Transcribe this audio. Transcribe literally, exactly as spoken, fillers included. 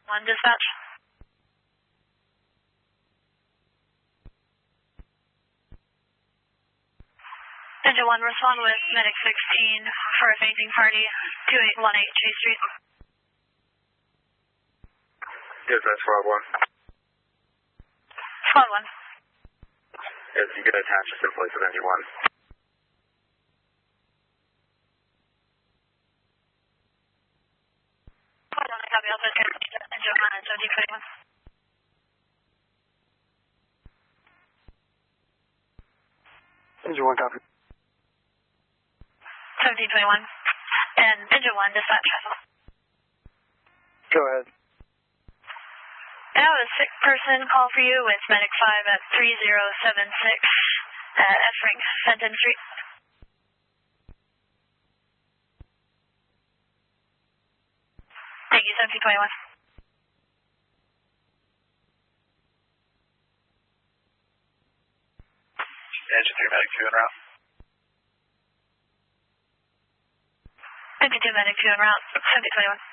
one dispatch. Engine one, respond with medic sixteen for a fainting party, two eight one eight Chase Street. Yes, that's squad one. Squad one. Yes, you can attach us in place of engine one. Squad one, I copy Alpha engine one and seventeen twenty-one. Engine one, copy. seventeen twenty-one. And engine one, dispatch. Go ahead. I have a sick person call for you with medic five at three zero seven six at F Ring, Fenton Street. Thank you, seventeen twenty-one. Engine three, medic two en route. fifty-two medic two en route, seventeen twenty-one.